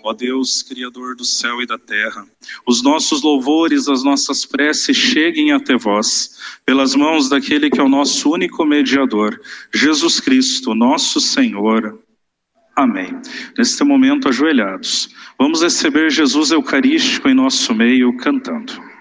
Ó Deus, Criador do céu e da terra, os nossos louvores, as nossas preces cheguem até vós, pelas mãos daquele que é o nosso único mediador, Jesus Cristo, nosso Senhor. Amém. Neste momento, ajoelhados, vamos receber Jesus Eucarístico em nosso meio, cantando.